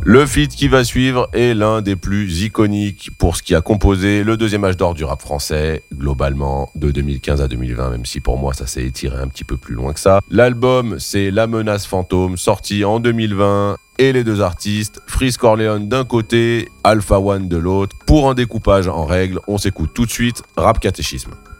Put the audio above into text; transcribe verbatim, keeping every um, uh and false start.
Le feat qui va suivre est l'un des plus iconiques pour ce qui a composé le deuxième âge d'or du rap français, globalement de deux mille quinze à deux mille vingt, même si pour moi ça s'est étiré un petit peu plus loin que ça. L'album, c'est La Menace Fantôme, sorti en deux mille vingt, et les deux artistes, Freeze Corleone d'un côté, Alpha One de l'autre. Pour un découpage en règle, on s'écoute tout de suite Rap Catéchisme.